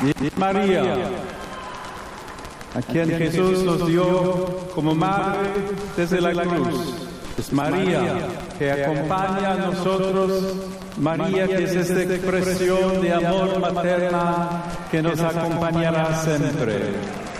María, a quien Jesús nos dio como madre desde la cruz. Es María que acompaña a nosotros, María que es esta expresión de amor materna que nos acompañará siempre.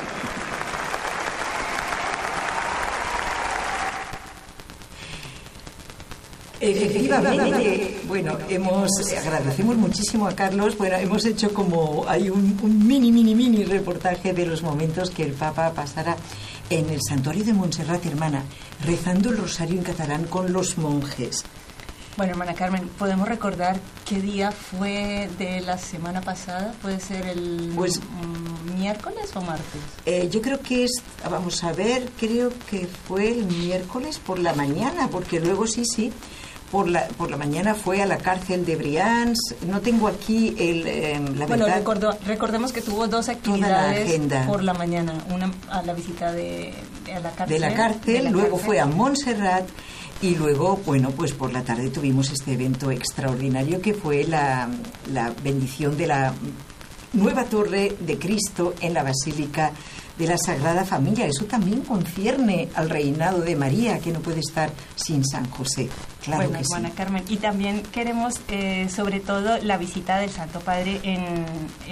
Efectivamente, bueno, agradecemos muchísimo a Carlos. Bueno, hemos hecho como hay un mini reportaje de los momentos que el Papa pasará en el santuario de Montserrat, hermana, rezando el rosario en catalán con los monjes. Bueno, hermana Carmen, ¿podemos recordar qué día fue de la semana pasada? ¿Puede ser el miércoles o martes? Yo creo que vamos a ver, creo que fue el miércoles por la mañana, porque luego sí, por la mañana fue a la cárcel de Brians. No tengo aquí la verdad. Bueno, recordemos que tuvo dos actividades por la mañana. Una a la visita a la cárcel. De la cárcel, luego fue a Montserrat. Y luego, bueno, pues por la tarde tuvimos este evento extraordinario que fue la bendición de la nueva torre de Cristo en la Basílica de la Sagrada Familia. Eso también concierne al reinado de María, que no puede estar sin San José. Claro, bueno, que hermana sí. Carmen, y también queremos sobre todo la visita del Santo Padre en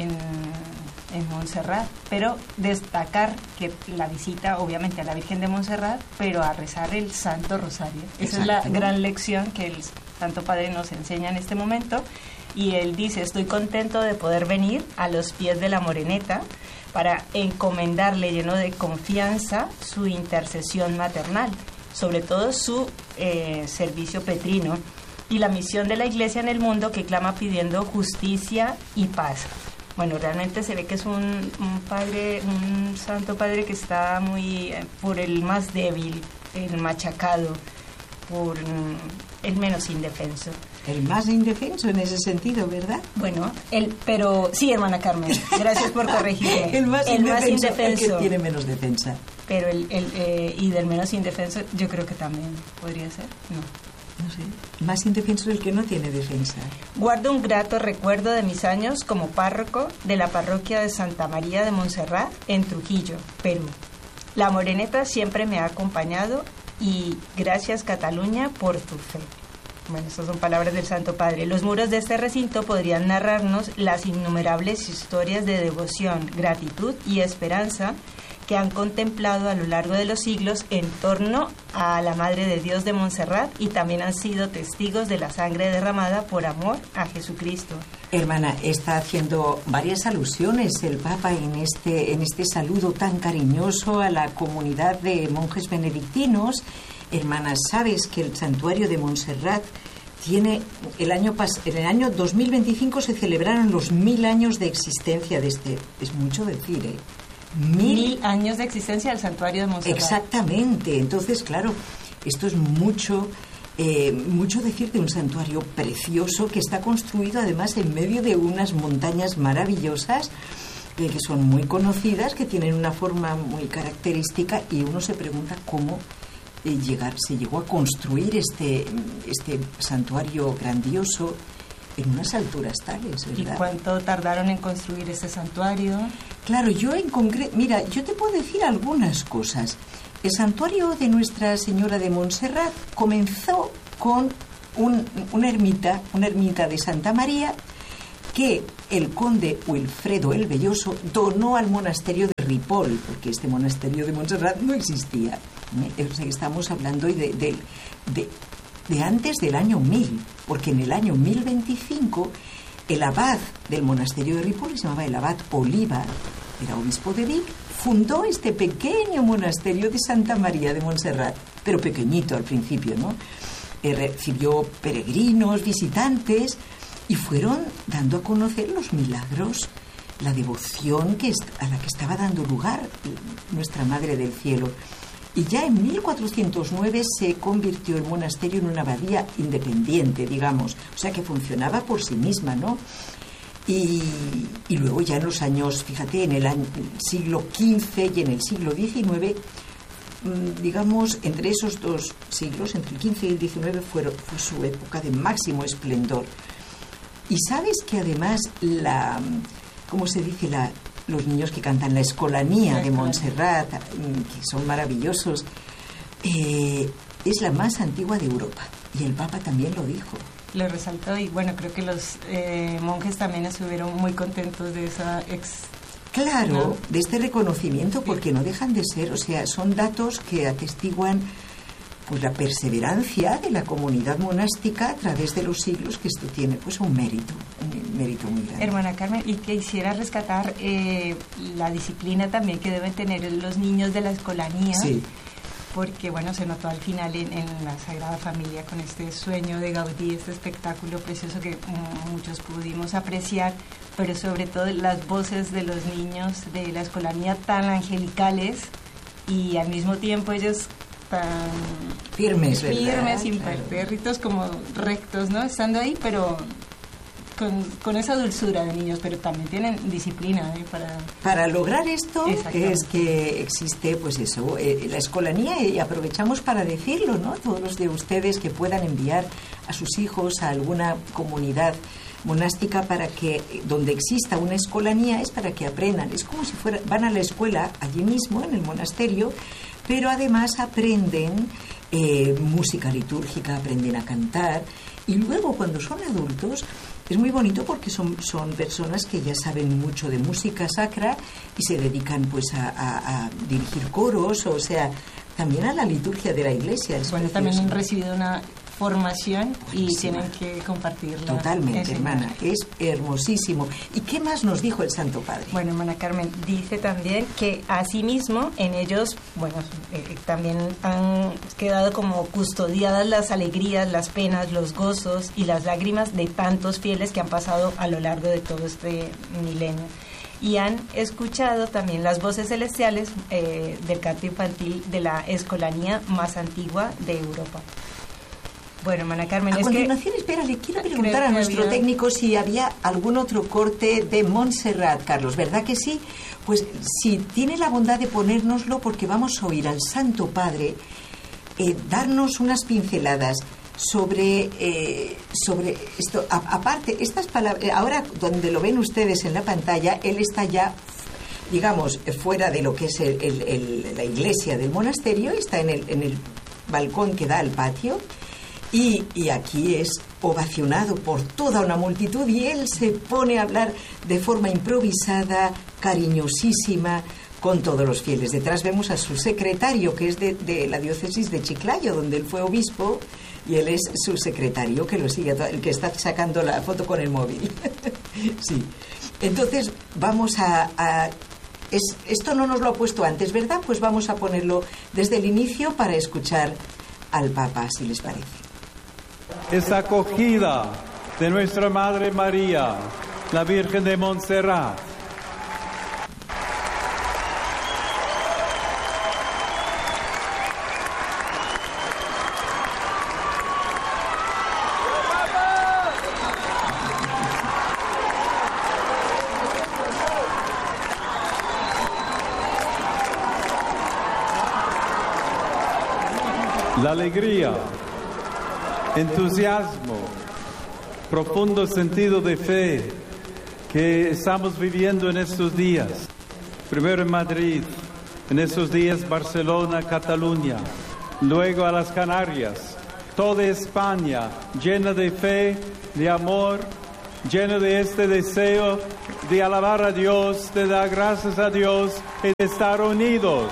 Montserrat, pero destacar que la visita obviamente a la Virgen de Montserrat, pero a rezar el Santo Rosario. Esa es la gran lección que el Santo Padre nos enseña en este momento, y él dice: estoy contento de poder venir a los pies de la Moreneta para encomendarle lleno de confianza su intercesión maternal, sobre todo su servicio petrino y la misión de la Iglesia en el mundo, que clama pidiendo justicia y paz. Bueno, realmente se ve que es un santo padre que está muy por el más débil, el machacado, por el menos indefenso. El más indefenso en ese sentido, ¿verdad? Bueno, pero sí, hermana Carmen, gracias por corregirme. el más indefenso, el que tiene menos defensa. Pero y del menos indefenso yo creo que también podría ser, No sé, más indefenso el que no tiene defensa. Guardo un grato recuerdo de mis años como párroco de la parroquia de Santa María de Montserrat en Trujillo, Perú. La Moreneta siempre me ha acompañado y gracias, Cataluña, por tu fe. Bueno, estas son palabras del Santo Padre. Los muros de este recinto podrían narrarnos las innumerables historias de devoción, gratitud y esperanza que han contemplado a lo largo de los siglos en torno a la Madre de Dios de Montserrat, y también han sido testigos de la sangre derramada por amor a Jesucristo. Hermana, está haciendo varias alusiones el Papa en este saludo tan cariñoso a la comunidad de monjes benedictinos. Hermana, ¿sabes que el santuario de Montserrat tiene en el año 2025 se celebraron los 1000 años de existencia de este? Es mucho decir, ¿eh? 1000 años de existencia del santuario de Montserrat. Exactamente. Entonces, claro, esto es mucho decir de un santuario precioso que está construido además en medio de unas montañas maravillosas que son muy conocidas, que tienen una forma muy característica, y uno se pregunta cómo se llegó a construir este santuario grandioso en unas alturas tales, ¿verdad? ¿Y cuánto tardaron en construir este santuario? Claro, yo en concreto, mira, yo te puedo decir algunas cosas. El santuario de Nuestra Señora de Montserrat comenzó con una ermita de Santa María que el conde Wilfredo el Belloso donó al monasterio de Ripoll, porque este monasterio de Montserrat no existía. O sea, estamos hablando de antes del año 1000, porque en el año 1025 el abad del monasterio de Ripoll, se llamaba el abad Oliva, era obispo de Vic, fundó este pequeño monasterio de Santa María de Montserrat, pero pequeñito al principio, ¿no? Recibió peregrinos, visitantes, y fueron dando a conocer los milagros, la devoción a la que estaba dando lugar nuestra Madre del Cielo. Y ya en 1409 se convirtió el monasterio en una abadía independiente, digamos, o sea que funcionaba por sí misma, ¿no? Y luego ya en los años, fíjate, en el siglo XV y en el siglo XIX, digamos, entre esos dos siglos, entre el XV y el XIX, fue su época de máximo esplendor. Y sabes que además ¿cómo se dice? Los niños que cantan la Escolanía de Montserrat, que son maravillosos, es la más antigua de Europa. Y el Papa también lo dijo. Lo resaltó y bueno, creo que los monjes también estuvieron muy contentos de esa Claro, ¿no? De este reconocimiento, porque no dejan de ser, o sea, son datos que atestiguan pues la perseverancia de la comunidad monástica a través de los siglos, que esto tiene pues un mérito muy grande. Hermana Carmen, y quisiera rescatar la disciplina también que deben tener los niños de la Escolanía. Sí. Porque bueno, se notó al final en la Sagrada Familia con este sueño de Gaudí, este espectáculo precioso que muchos pudimos apreciar, pero sobre todo las voces de los niños de la Escolanía tan angelicales y al mismo tiempo ellos tan firmes, impertérritos, como rectos, ¿no? Estando ahí, pero con esa dulzura de niños, pero también tienen disciplina para lograr esto. Es que existe pues eso, la Escolanía, y aprovechamos para decirlo, ¿no? Todos los de ustedes que puedan enviar a sus hijos a alguna comunidad monástica para que donde exista una escolanía, es para que aprendan, es como si van a la escuela allí mismo en el monasterio, pero además aprenden música litúrgica, aprenden a cantar, y luego cuando son adultos es muy bonito porque son personas que ya saben mucho de música sacra y se dedican pues a dirigir coros, o sea, también a la liturgia de la iglesia. Bueno, también han recibido una formación y tienen que compartirla. Totalmente, hermana, es hermosísimo. ¿Y qué más nos dijo el Santo Padre? Bueno, hermana Carmen, dice también que asimismo en ellos, bueno, también han quedado como custodiadas las alegrías, las penas, los gozos y las lágrimas de tantos fieles que han pasado a lo largo de todo este milenio. Y han escuchado también las voces celestiales del canto infantil de la Escolanía más antigua de Europa. Bueno, hermana Carmen, a continuación, espera, le quiero preguntar a nuestro técnico si había algún otro corte de Montserrat, Carlos, ¿verdad que sí? Pues si tiene la bondad de ponérnoslo, porque vamos a oír al Santo Padre darnos unas pinceladas sobre esto. Aparte, estas palabras, ahora donde lo ven ustedes en la pantalla, él está ya, digamos, fuera de lo que es la iglesia del monasterio, está en el balcón que da al patio. Y aquí es ovacionado por toda una multitud y él se pone a hablar de forma improvisada, cariñosísima, con todos los fieles. Detrás vemos a su secretario, que es de la diócesis de Chiclayo, donde él fue obispo, y él es su secretario, que lo sigue, el que está sacando la foto con el móvil. Sí. Entonces, vamos esto no nos lo ha puesto antes, ¿verdad? Pues vamos a ponerlo desde el inicio para escuchar al Papa, si les parece. Es acogida de nuestra Madre María, la Virgen de Montserrat. La alegría, entusiasmo, profundo sentido de fe que estamos viviendo en estos días. Primero en Madrid, en estos días Barcelona, Cataluña, luego a las Canarias, toda España llena de fe, de amor, llena de este deseo de alabar a Dios, de dar gracias a Dios y de estar unidos.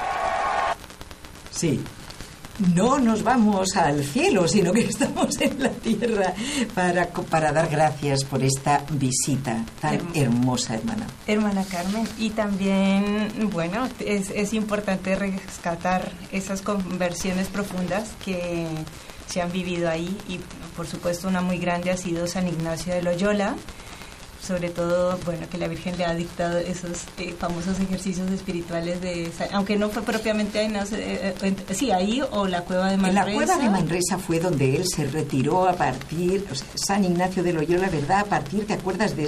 Sí. No nos vamos al cielo, sino que estamos en la tierra para dar gracias por esta visita tan hermosa, hermana. Hermana Carmen, y también, bueno, es importante rescatar esas conversiones profundas que se han vivido ahí, y por supuesto una muy grande ha sido San Ignacio de Loyola. Sobre todo, bueno, que la Virgen le ha dictado esos famosos ejercicios espirituales aunque no fue propiamente ahí, sí, ahí o la cueva de Manresa. En la cueva de Manresa fue donde él se retiró a partir, o sea, San Ignacio de Loyola, ¿verdad? A partir, ¿te acuerdas de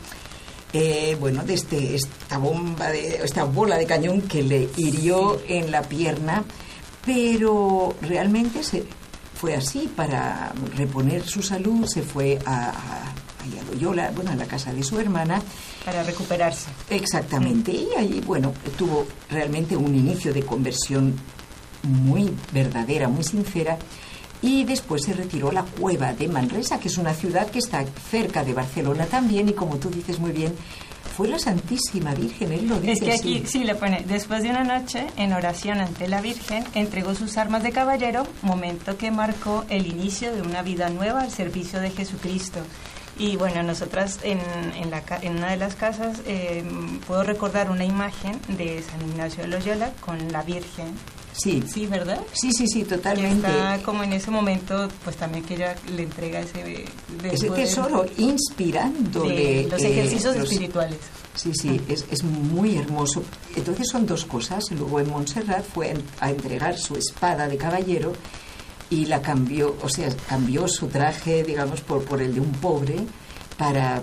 esta bola de cañón que le hirió en la pierna? Pero realmente fue así, para reponer su salud, se fue a ahí a Loyola, bueno, a la casa de su hermana. Para recuperarse. Exactamente. Y ahí, bueno, tuvo realmente un inicio de conversión muy verdadera, muy sincera. Y después se retiró a la cueva de Manresa, que es una ciudad que está cerca de Barcelona también, y como tú dices muy bien, fue la Santísima Virgen, él lo dice. Es que aquí así. sí le pone, después de una noche en oración ante la Virgen, entregó sus armas de caballero, momento que marcó el inicio de una vida nueva al servicio de Jesucristo. Y bueno, nosotras en una de las casas puedo recordar una imagen de San Ignacio de Loyola con la Virgen. Sí. Sí, ¿verdad? Sí, totalmente. Que está como en ese momento, pues también que ella le entrega ese tesoro, inspirándole. Los ejercicios espirituales. Sí, es muy hermoso. Entonces son dos cosas. Luego en Montserrat fue a entregar su espada de caballero y la cambió, o sea, cambió su traje, digamos, por el de un pobre, para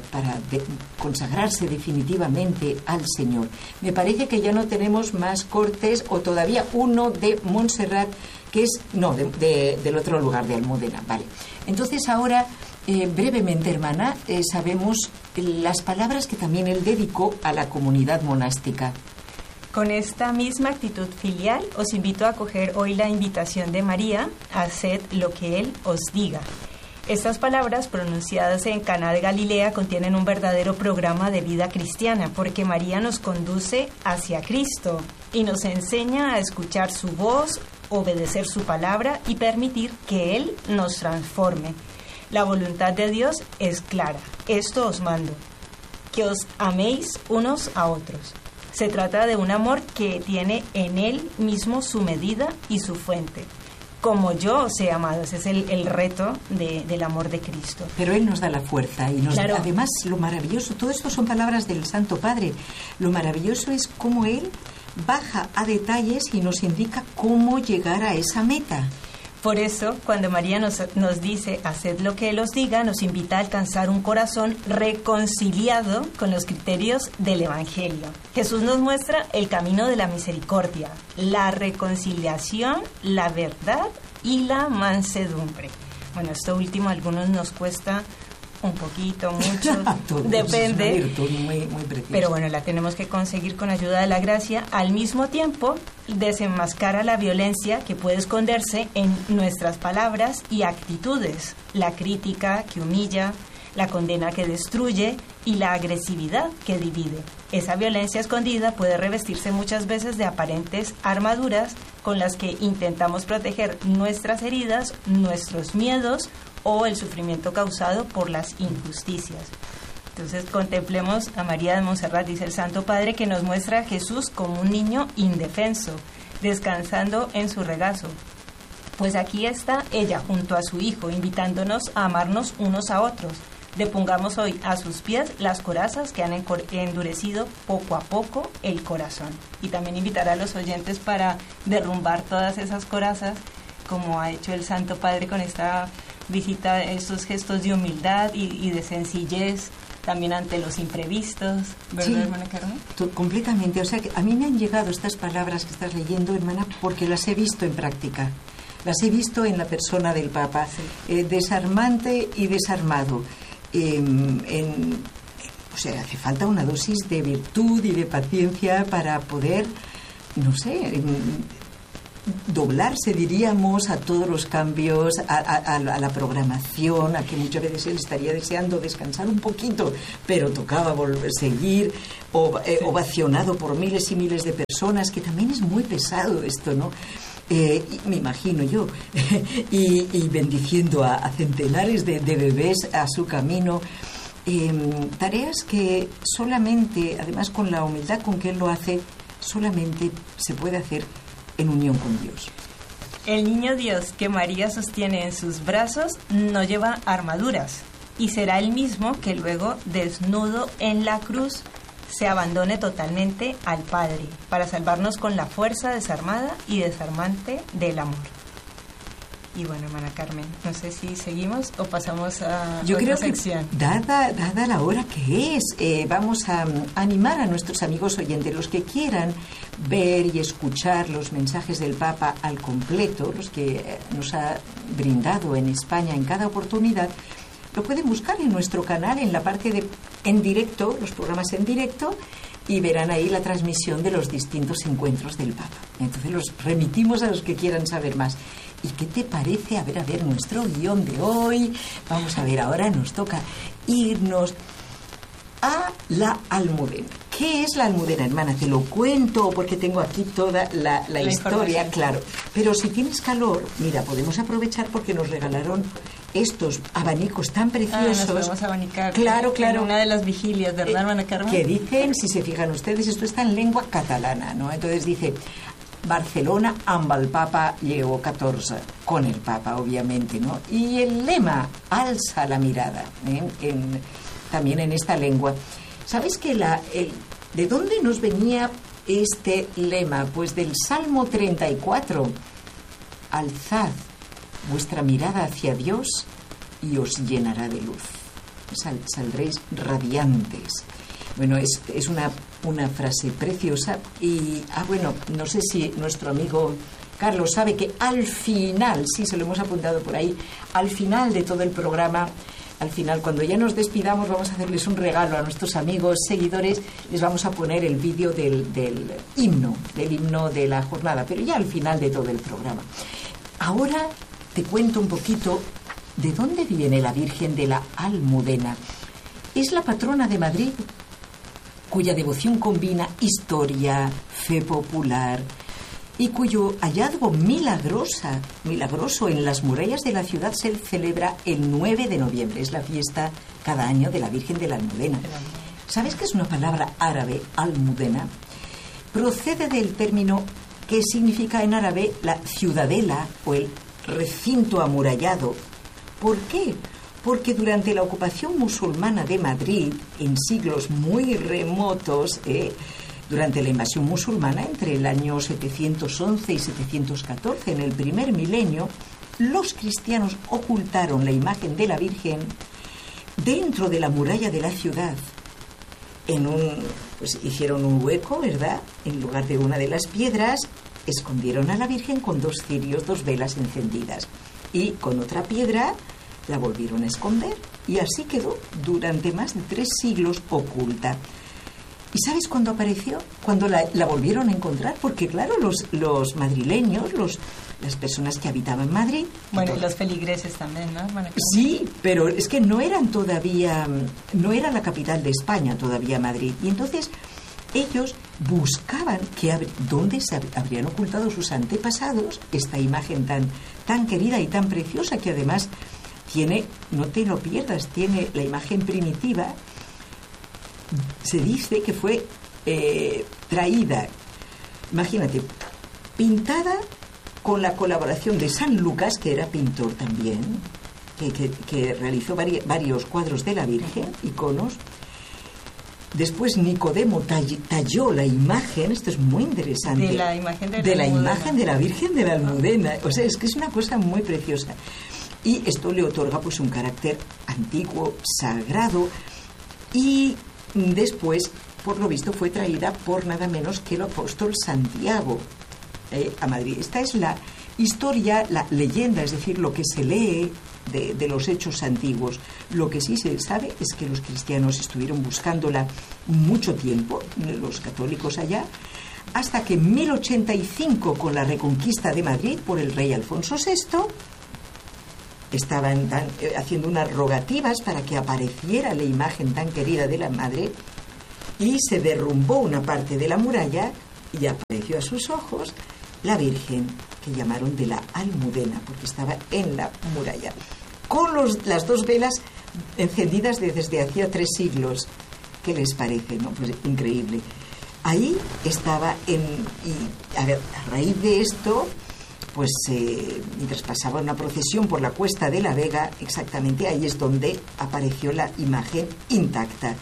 consagrarse definitivamente al Señor. Me parece que ya no tenemos más cortes, o todavía uno de Montserrat, que es, no, del otro lugar, de Almudena. Vale. Entonces ahora, brevemente, hermana, sabemos las palabras que también él dedicó a la comunidad monástica. Con esta misma actitud filial, os invito a acoger hoy la invitación de María: haced lo que Él os diga. Estas palabras, pronunciadas en Caná de Galilea, contienen un verdadero programa de vida cristiana, porque María nos conduce hacia Cristo y nos enseña a escuchar su voz, obedecer su palabra y permitir que Él nos transforme. La voluntad de Dios es clara. Esto os mando, que os améis unos a otros. Se trata de un amor que tiene en Él mismo su medida y su fuente. Como yo os he amado, ese es el reto del amor de Cristo. Pero Él nos da la fuerza y nos da, además, lo maravilloso, todo esto son palabras del Santo Padre, lo maravilloso es cómo Él baja a detalles y nos indica cómo llegar a esa meta. Por eso, cuando María nos dice, haced lo que Él os diga, nos invita a alcanzar un corazón reconciliado con los criterios del Evangelio. Jesús nos muestra el camino de la misericordia, la reconciliación, la verdad y la mansedumbre. Bueno, esto último a algunos nos cuesta un poquito, mucho, depende, muy pero bueno, la tenemos que conseguir con ayuda de la gracia. Al mismo tiempo, desenmascara la violencia que puede esconderse en nuestras palabras y actitudes, la crítica que humilla, la condena que destruye y la agresividad que divide. Esa violencia escondida puede revestirse muchas veces de aparentes armaduras con las que intentamos proteger nuestras heridas, nuestros miedos o el sufrimiento causado por las injusticias. Entonces contemplemos a María de Montserrat, dice el Santo Padre, que nos muestra a Jesús como un niño indefenso, descansando en su regazo. Pues aquí está ella junto a su Hijo, invitándonos a amarnos unos a otros. Depongamos hoy a sus pies las corazas que han endurecido poco a poco el corazón. Y también invitar a los oyentes para derrumbar todas esas corazas, como ha hecho el Santo Padre con esta visita, estos gestos de humildad y de sencillez, también ante los imprevistos, ¿verdad, sí, hermana Carmen? Completamente, o sea, que a mí me han llegado estas palabras que estás leyendo, hermana, porque las he visto en práctica, las he visto en la persona del Papa, sí. Desarmante y desarmado, o sea, hace falta una dosis de virtud y de paciencia para poder, no sé, doblarse, diríamos, a todos los cambios, a la programación, a que muchas veces él estaría deseando descansar un poquito, pero tocaba seguir, ovacionado por miles y miles de personas, que también es muy pesado esto, ¿no? Me imagino yo, y bendiciendo a centenares de bebés a su camino, tareas que solamente, además con la humildad con que él lo hace, solamente se puede hacer en unión con Dios. El niño Dios que María sostiene en sus brazos no lleva armaduras y será el mismo que luego, desnudo en la cruz, se abandone totalmente al Padre para salvarnos con la fuerza desarmada y desarmante del amor. Y bueno, hermana Carmen, no sé si seguimos o pasamos a Yo otra creo sección. Que dada la hora que es, vamos a animar a nuestros amigos oyentes, los que quieran ver y escuchar los mensajes del Papa al completo, los que nos ha brindado en España en cada oportunidad, lo pueden buscar en nuestro canal, en la parte de en directo, los programas en directo, y verán ahí la transmisión de los distintos encuentros del Papa. Entonces los remitimos a los que quieran saber más. ¿Y qué te parece? A ver, nuestro guión de hoy. Vamos a ver, ahora nos toca irnos a la Almudena. ¿Qué es la Almudena, hermana? Te lo cuento porque tengo aquí toda la historia, claro. Pero si tienes calor, mira, podemos aprovechar porque nos regalaron estos abanicos tan preciosos. Nos podemos abanicar. Claro. En una de las vigilias, ¿verdad, hermana Carmen? Que dicen, si se fijan ustedes, esto está en lengua catalana, ¿no? Entonces dice: Barcelona amb el Papa Lleó XIV, con el Papa, obviamente, ¿no? Y el lema, alza la mirada, también en esta lengua. ¿Sabes que de dónde nos venía este lema? Pues del Salmo 34. Alzad vuestra mirada hacia Dios y os llenará de luz. Saldréis radiantes. Bueno, es una frase preciosa. Y, bueno, no sé si nuestro amigo Carlos sabe que al final, sí, se lo hemos apuntado por ahí, al final de todo el programa, al final, cuando ya nos despidamos, vamos a hacerles un regalo a nuestros amigos, seguidores, les vamos a poner el vídeo del himno de la jornada, pero ya al final de todo el programa. Ahora te cuento un poquito de dónde viene la Virgen de la Almudena. Es la patrona de Madrid, cuya devoción combina historia, fe popular, y cuyo hallazgo milagroso en las murallas de la ciudad se celebra el 9 de noviembre. Es la fiesta cada año de la Virgen de la Almudena. ¿Sabes qué es una palabra árabe, Almudena? Procede del término que significa en árabe la ciudadela o el recinto amurallado. ¿Por qué? Porque durante la ocupación musulmana de Madrid, en siglos muy remotos, durante la invasión musulmana, entre el año 711 y 714, en el primer milenio, los cristianos ocultaron la imagen de la Virgen dentro de la muralla de la ciudad. Pues hicieron un hueco, ¿verdad? En lugar de una de las piedras, escondieron a la Virgen con 2 cirios, 2 velas encendidas. Y con otra piedra la volvieron a esconder. Y así quedó durante más de 3 siglos oculta. ¿Y sabes cuándo apareció? Cuando la volvieron a encontrar, porque claro, los madrileños, las personas que habitaban Madrid... Bueno, y los feligreses también, ¿no? Sí, pero es que no era la capital de España todavía Madrid. Y entonces ellos buscaban dónde se habrían ocultado sus antepasados, esta imagen tan querida y tan preciosa, que además tiene, no te lo pierdas, tiene la imagen primitiva. Se dice que fue traída, imagínate, pintada con la colaboración de San Lucas, que era pintor también, que realizó varios cuadros de la Virgen, iconos. Después Nicodemo talló la imagen, esto es muy interesante, de la imagen de la Virgen de la Almudena. O sea, es que es una cosa muy preciosa. Y esto le otorga pues un carácter antiguo, sagrado. Y después, por lo visto, fue traída por nada menos que el apóstol Santiago a Madrid. Esta es la historia, la leyenda, es decir, lo que se lee de los hechos antiguos. Lo que sí se sabe es que los cristianos estuvieron buscándola mucho tiempo, los católicos allá, hasta que en 1085, con la reconquista de Madrid por el rey Alfonso VI, estaban haciendo unas rogativas para que apareciera la imagen tan querida de la Madre, y se derrumbó una parte de la muralla y apareció a sus ojos la Virgen, que llamaron de la Almudena, porque estaba en la muralla, con las 2 velas encendidas desde hacía 3 siglos. ¿Qué les parece? ¿No? Pues increíble. Ahí estaba a raíz de esto, pues mientras pasaba una procesión por la Cuesta de la Vega, exactamente ahí es donde apareció la imagen intacta.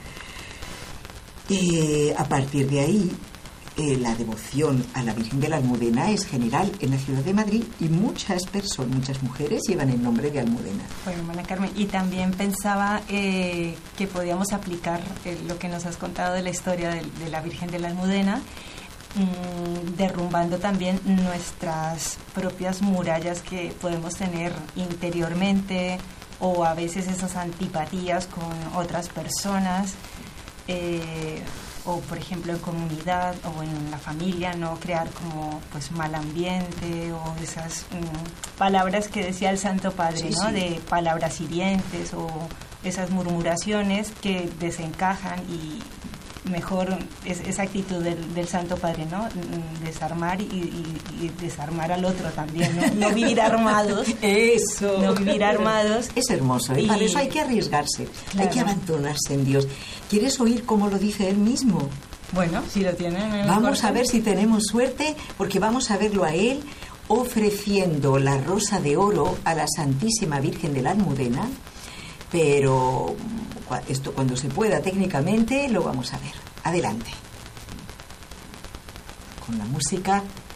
A partir de ahí, la devoción a la Virgen de la Almudena es general en la ciudad de Madrid, y muchas mujeres llevan el nombre de Almudena. Bueno, hermana Carmen, y también pensaba que podíamos aplicar lo que nos has contado de la historia de la Virgen de la Almudena, derrumbando también nuestras propias murallas que podemos tener interiormente, o a veces esas antipatías con otras personas, o por ejemplo en comunidad o en la familia, no crear como pues mal ambiente, o esas palabras que decía el Santo Padre, ¿no? De palabras hirientes o esas murmuraciones que desencajan, y mejor esa actitud del Santo Padre, ¿no? Desarmar y desarmar al otro también, ¿no? No vivir armados. Eso. No vivir armados. Es hermoso, ¿eh? Para eso hay que arriesgarse, claro. Hay que abandonarse en Dios. ¿Quieres oír cómo lo dice él mismo? Bueno, si lo tienen en el Vamos a ver si tenemos suerte, porque vamos a verlo a él ofreciendo la rosa de oro a la Santísima Virgen de la Almudena, pero esto cuando se pueda técnicamente lo vamos a ver. Adelante. Con la música